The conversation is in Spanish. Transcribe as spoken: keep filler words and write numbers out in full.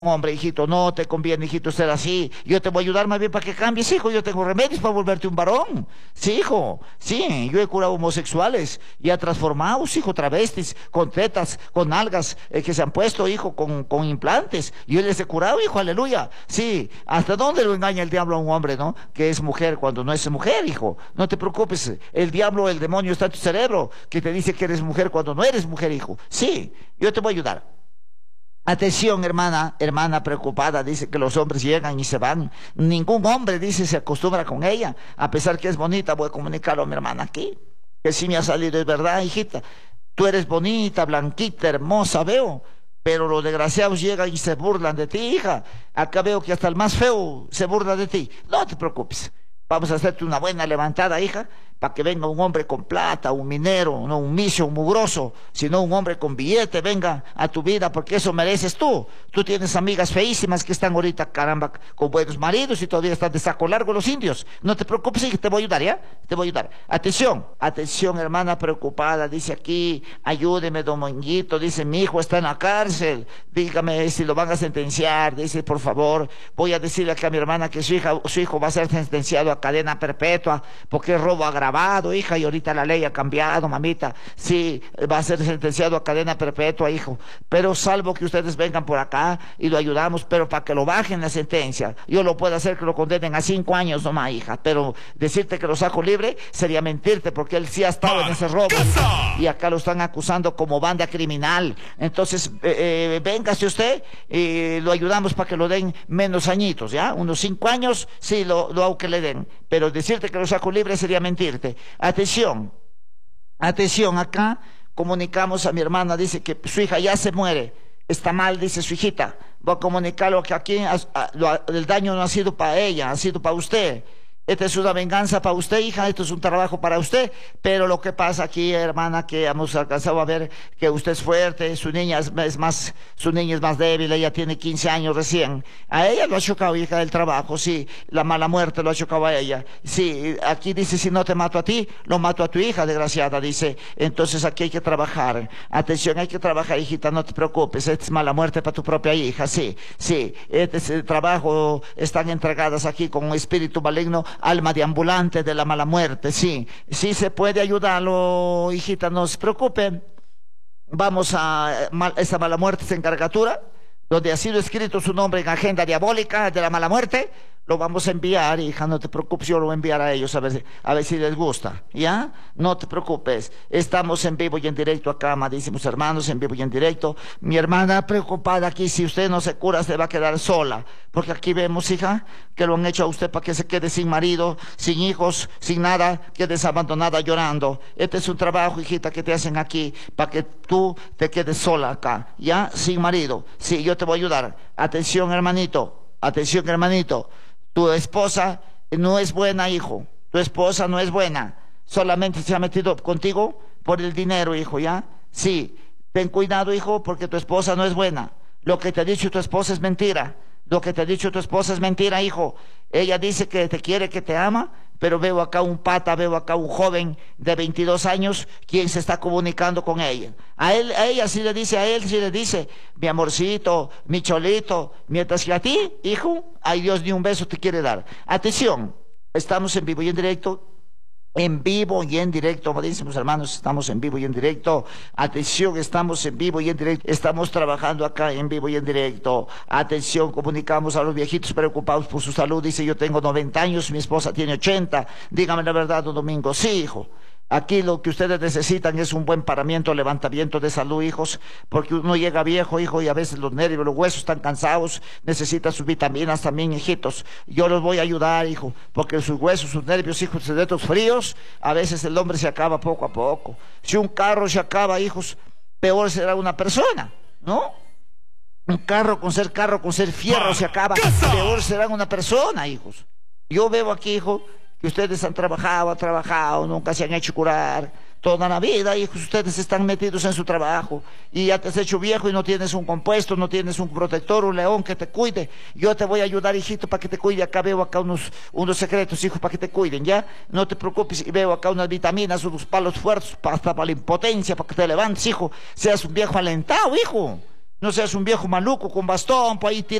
Hombre, hijito, no te conviene, hijito, ser así. Yo te voy a ayudar más bien para que cambies, hijo. Yo tengo remedios para volverte un varón. Sí, hijo. Sí, yo he curado homosexuales y he transformado, hijo, travestis, con tetas, con algas eh, que se han puesto, hijo, con, con implantes. Yo les he curado, hijo, aleluya. Sí, ¿hasta dónde lo engaña el diablo a un hombre, no? Que es mujer cuando no es mujer, hijo. No te preocupes. El diablo, el demonio está en tu cerebro, que te dice que eres mujer cuando no eres mujer, hijo. Sí, yo te voy a ayudar. Atención, hermana, hermana preocupada, dice que los hombres llegan y se van. Ningún hombre, dice, se acostumbra con ella. A pesar que es bonita, voy a comunicarlo a mi hermana aquí. Que sí me ha salido, es verdad, hijita. Tú eres bonita, blanquita, hermosa, veo. Pero los desgraciados llegan y se burlan de ti, hija. Acá veo que hasta el más feo se burla de ti. No te preocupes. Vamos a hacerte una buena levantada, hija, para que venga un hombre con plata, un minero, no un misio, un mugroso, sino un hombre con billete, venga a tu vida, porque eso mereces tú. Tú tienes amigas feísimas que están ahorita, caramba, con buenos maridos y todavía están de saco largo los indios. No te preocupes, hija, te voy a ayudar, ¿ya? Te voy a ayudar. Atención, atención, hermana preocupada, dice aquí, ayúdeme, don Monguito, dice, mi hijo está en la cárcel, dígame si lo van a sentenciar, dice, por favor, voy a decirle aquí a mi hermana que su, hija, su hijo va a ser sentenciado a cadena perpetua, porque es robo agravado, hija, y ahorita la ley ha cambiado, mamita. Sí, va a ser sentenciado a cadena perpetua, hijo, pero salvo que ustedes vengan por acá y lo ayudamos, pero para que lo bajen la sentencia. Yo lo puedo hacer que lo condenen a cinco años nomás, hija, pero decirte que lo saco libre sería mentirte, porque él sí ha estado en ese robo, y acá lo están acusando como banda criminal. Entonces, eh, eh, véngase usted y lo ayudamos para que lo den menos añitos, ¿ya? Unos cinco años, sí, lo, lo hago que le den, pero decirte que lo saco libre sería mentirte. Atención, atención, acá comunicamos a mi hermana, dice que su hija ya se muere, está mal, dice su hijita. Voy a comunicarlo que aquí a, a, lo, el daño no ha sido para ella, ha sido para usted. Esta es una venganza para usted, hija, esto es un trabajo para usted, pero lo que pasa aquí, hermana, que hemos alcanzado a ver que usted es fuerte, su niña es, es más, su niña es más débil, ella tiene quince años recién. A ella lo ha chocado, hija, del trabajo, sí, la mala muerte lo ha chocado a ella. Sí, aquí dice, si no te mato a ti, lo mato a tu hija, desgraciada, dice. Entonces aquí hay que trabajar. Atención, hay que trabajar, hijita, no te preocupes, esta es mala muerte para tu propia hija, sí, sí, este es el trabajo, están entregadas aquí con un espíritu maligno, alma de ambulante de la mala muerte, sí, sí se puede ayudarlo, hijita, no se preocupe. Vamos a esa mala muerte, esa encargatura, donde ha sido escrito su nombre en agenda diabólica de la mala muerte, lo vamos a enviar, hija, no te preocupes, yo lo voy a enviar a ellos a ver, a ver si les gusta, ¿ya? No te preocupes, estamos en vivo y en directo acá, amadísimos hermanos, en vivo y en directo. Mi hermana preocupada aquí, si usted no se cura, se va a quedar sola, porque aquí vemos, hija, que lo han hecho a usted para que se quede sin marido, sin hijos, sin nada, quedes abandonada llorando. Este es un trabajo, hijita, que te hacen aquí, para que tú te quedes sola acá, ¿ya? Sin marido. Sí, yo te voy a ayudar. Atención, hermanito, atención, hermanito. Tu esposa no es buena, hijo. Tu esposa no es buena. Solamente se ha metido contigo por el dinero, hijo, ¿ya? Sí. Ten cuidado, hijo, porque tu esposa no es buena. Lo que te ha dicho tu esposa es mentira. Lo que te ha dicho tu esposa es mentira, hijo. Ella dice que te quiere, que te ama, pero veo acá un pata, veo acá un joven de veintidós años, quien se está comunicando con ella. A él, a ella sí le dice, a él sí le dice, mi amorcito, mi cholito, mientras que a ti, hijo, ay Dios, ni un beso te quiere dar. Atención, estamos en vivo y en directo. En vivo y en directo, buenísimos hermanos, estamos en vivo y en directo. Atención, estamos en vivo y en directo. Estamos trabajando acá en vivo y en directo. Atención, comunicamos a los viejitos preocupados por su salud. Dice, yo tengo noventa años, mi esposa tiene ochenta. Dígame la verdad, don Domingo. Sí, hijo. Aquí lo que ustedes necesitan es un buen paramiento, levantamiento de salud, hijos, porque uno llega viejo, hijo, y a veces los nervios, los huesos están cansados, necesita sus vitaminas también, hijitos. Yo los voy a ayudar, hijo, porque sus huesos, sus nervios, hijos, de estos fríos, a veces el hombre se acaba poco a poco. Si un carro se acaba, hijos, peor será una persona, ¿no? Un carro con ser carro, con ser fierro se acaba, peor será una persona, hijos. Yo veo aquí, hijo, que ustedes han trabajado, han trabajado, nunca se han hecho curar, toda la vida, hijos, ustedes están metidos en su trabajo, y ya te has hecho viejo y no tienes un compuesto, no tienes un protector, un león que te cuide. Yo te voy a ayudar, hijito, para que te cuide. Acá veo acá unos, unos secretos, hijo, para que te cuiden, ¿ya? No te preocupes, y veo acá unas vitaminas, unos palos fuertes, hasta para la impotencia, para que te levantes, hijo, seas un viejo alentado, hijo. No seas un viejo maluco con bastón, pues ahí